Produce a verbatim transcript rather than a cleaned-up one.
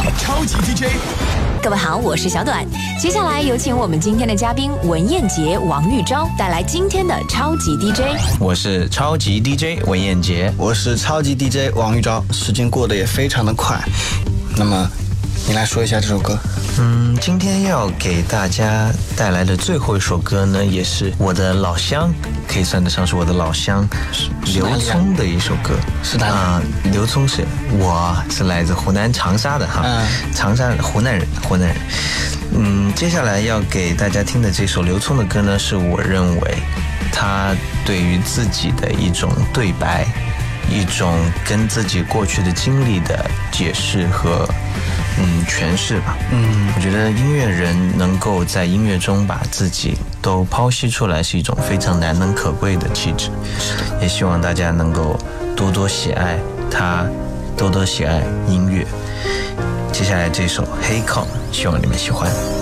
超级 D J。 各位好，我是小短。接下来有请我们今天的嘉宾文彦杰、王玉昭带来今天的超级 D J。 我是超级 D J 文彦杰， 我是超级 D J 王玉昭。时间过得也非常的快，那么你来说一下这首歌。 嗯，今天要给大家带来的最后一首歌呢，也是我的老乡，可以算得上是我的老乡，刘聪的一首歌。 是哪里啊？刘聪是我是来自湖南长沙的哈， 嗯、 长沙湖南人，湖南人。嗯，接下来要给大家听的这首刘聪的歌呢，是我认为他对于自己的一种对白，一种跟自己过去的经历的解释和嗯诠释吧。嗯，我觉得音乐人能够在音乐中把自己都剖析出来，是一种非常难能可贵的气质。也希望大家能够多多喜爱他，多多喜爱音乐。接下来这首《黑靠》，希望你们喜欢。